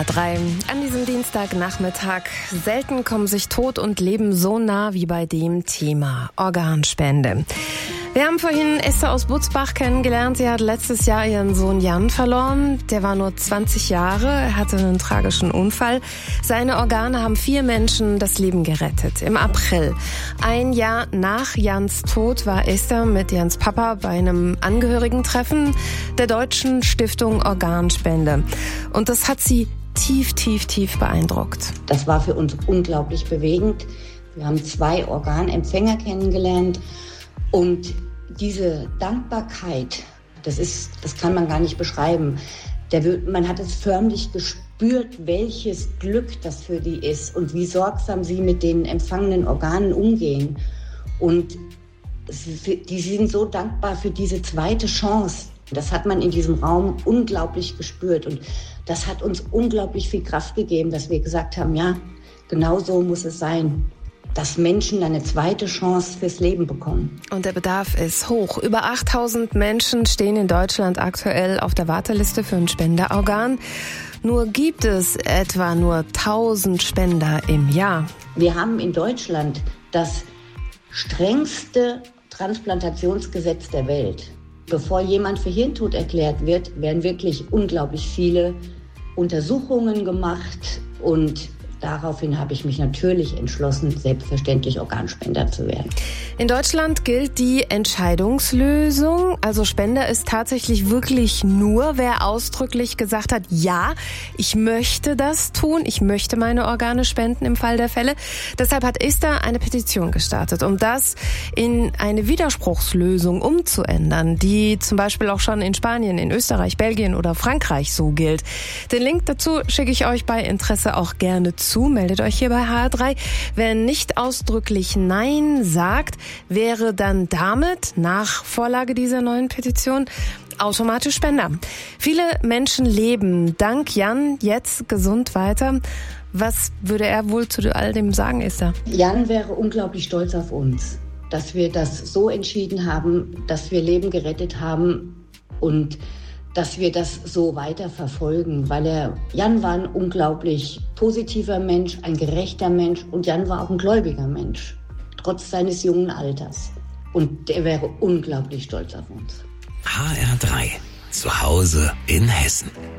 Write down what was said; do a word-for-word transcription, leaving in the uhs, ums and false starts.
Drei an diesem Dienstagnachmittag. Selten kommen sich Tod und Leben so nah wie bei dem Thema Organspende. Wir haben vorhin Esther aus Butzbach kennengelernt. Sie hat letztes Jahr ihren Sohn Jan verloren. Der war nur zwanzig Jahre. Er hatte einen tragischen Unfall. Seine Organe haben vier Menschen das Leben gerettet. Im April, ein Jahr nach Jans Tod, war Esther mit Jans Papa bei einem Angehörigentreffen der Deutschen Stiftung Organspende. Und das hat sie tief, tief, tief beeindruckt. Das war für uns unglaublich bewegend. Wir haben zwei Organempfänger kennengelernt und diese Dankbarkeit, das ist, das kann man gar nicht beschreiben. Der, man hat es förmlich gespürt, welches Glück das für die ist und wie sorgsam sie mit den empfangenen Organen umgehen. Und die sind so dankbar für diese zweite Chance. Das hat man in diesem Raum unglaublich gespürt und das hat uns unglaublich viel Kraft gegeben, dass wir gesagt haben, ja, genau so muss es sein, dass Menschen eine zweite Chance fürs Leben bekommen. Und der Bedarf ist hoch. Über achttausend Menschen stehen in Deutschland aktuell auf der Warteliste für ein Spenderorgan. Nur gibt es etwa nur tausend Spender im Jahr. Wir haben in Deutschland das strengste Transplantationsgesetz der Welt. Bevor jemand für Hirntod erklärt wird, werden wirklich unglaublich viele Untersuchungen gemacht und daraufhin habe ich mich natürlich entschlossen, selbstverständlich Organspender zu werden. In Deutschland gilt die Entscheidungslösung. Also Spender ist tatsächlich wirklich nur, wer ausdrücklich gesagt hat, ja, ich möchte das tun, ich möchte meine Organe spenden im Fall der Fälle. Deshalb hat Esther eine Petition gestartet, um das in eine Widerspruchslösung umzuändern, die zum Beispiel auch schon in Spanien, in Österreich, Belgien oder Frankreich so gilt. Den Link dazu schicke ich euch bei Interesse auch gerne zu. Meldet euch hier bei H R drei. Wer nicht ausdrücklich Nein sagt, wäre dann damit nach Vorlage dieser neuen Petition automatisch Spender. Viele Menschen leben dank Jan jetzt gesund weiter. Was würde er wohl zu all dem sagen, Esther? Jan wäre unglaublich stolz auf uns, dass wir das so entschieden haben, dass wir Leben gerettet haben und dass wir das so weiter verfolgen, weil er, Jan war ein unglaublich positiver Mensch, ein gerechter Mensch und Jan war auch ein gläubiger Mensch, trotz seines jungen Alters. Und er wäre unglaublich stolz auf uns. H R drei, zu Hause in Hessen.